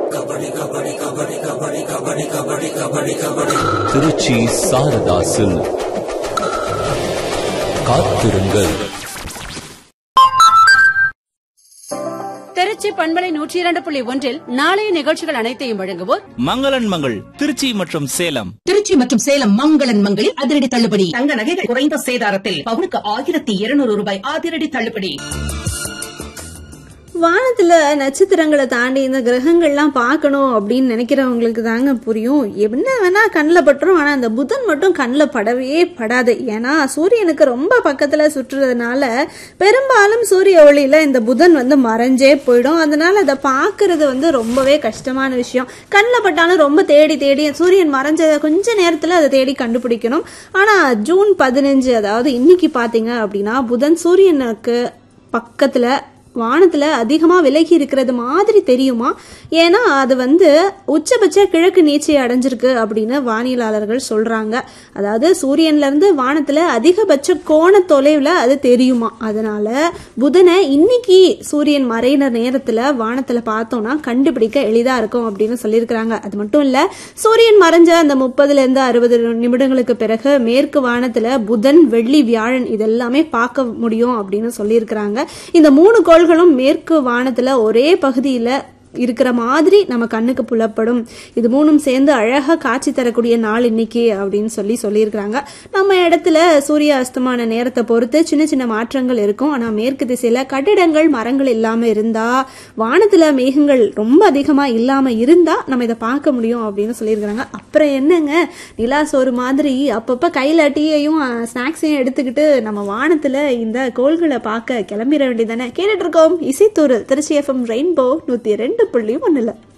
திருச்சி சாரதாசில் காத்திருங்கள். திருச்சி பண்பலை 102.1 நாளைய நிகழ்ச்சிகள் அனைத்தையும் வழங்குவோர் மங்களன் மங்கள் திருச்சி மற்றும் சேலம். திருச்சி மற்றும் சேலம் மங்களன் மங்களில் அதிரடி தள்ளுபடி. தங்க நகைகள் குறைந்த சேதாரத்தில் பவுனுக்கு 1200 ரூபாய் அதிரடி தள்ளுபடி. வானத்துல நட்சத்திரங்களை தாண்டி இந்த கிரகங்கள்லாம் பார்க்கணும் அப்படின்னு நினைக்கிறவங்களுக்கு தாங்க புரியும். என்ன வேணா கண்ணில் பட்டுரும், ஆனா அந்த புதன் மட்டும் கண்ணில் படவே படாது. ஏன்னா சூரியனுக்கு ரொம்ப பக்கத்துல சுற்றுறதுனால பெரும்பாலும் சூரிய ஒளியில இந்த புதன் மறைஞ்சே போயிடும். அதனால அதை பார்க்கறது ரொம்பவே கஷ்டமான விஷயம். கண்ணில் பட்டாலும் ரொம்ப தேடி தேடி சூரியன் மறைஞ்ச கொஞ்ச நேரத்துல அதை தேடி கண்டுபிடிக்கணும். ஆனா ஜூன் 15, அதாவது இன்னைக்கு பாத்தீங்க அப்படின்னா புதன் சூரியனுக்கு பக்கத்துல வானத்துல அதிகமா விலகி இருக்கிறது மாதிரி தெரியுமா. ஏன்னா அது உச்சபட்ச கிழக்கு நீச்சை அடைஞ்சிருக்கு அப்படின்னு வானியலாளர்கள் சொல்றாங்க. அதாவது சூரியன்ல இருந்து வானத்துல அதிகபட்ச கோண தொலைவுல அது தெரியுமா. அதனால புதனை இன்னைக்கு சூரியன் மறையிற நேரத்துல வானத்துல பார்த்தோம்னா கண்டுபிடிக்க எளிதா இருக்கும் அப்படின்னு சொல்லியிருக்கிறாங்க. அது மட்டும் இல்ல, சூரியன் மறைஞ்ச அந்த 30 இருந்து 60 நிமிடங்களுக்கு பிறகு மேற்கு வானத்துல புதன், வெள்ளி, வியாழன் இதெல்லாமே பார்க்க முடியும் அப்படின்னு சொல்லியிருக்கிறாங்க. இந்த 3 கோள்களும் மேற்கு வானத்துல ஒரே பகுதியில இருக்கிற மாதிரி நம்ம கண்ணுக்கு புலப்படும். இது 3ம் சேர்ந்து அழகா காட்சி தரக்கூடிய நாள் இன்னைக்கு அப்படின்னு சொல்லியிருக்கிறாங்க. நம்ம இடத்துல சூரிய அஸ்தமான நேரத்தை பொறுத்து சின்ன சின்ன மாற்றங்கள் இருக்கும். ஆனா மேற்கு திசையில கட்டிடங்கள், மரங்கள் இல்லாம இருந்தா, வானத்துல மேகங்கள் ரொம்ப அதிகமா இல்லாம இருந்தா நம்ம இதை பார்க்க முடியும் அப்படின்னு சொல்லியிருக்கிறாங்க. அப்புறம் என்னங்க, நிலா சோறு மாதிரி அப்பப்ப கையில டீயையும் ஸ்நாக்ஸையும் எடுத்துக்கிட்டு நம்ம வானத்துல இந்த கோள்களை பார்க்க கிளம்பிட வேண்டியதானே. கேட்டுட்டு இருக்கோம் இசைத்தூரல் திருச்சி FM ரெயின்போ 102.1.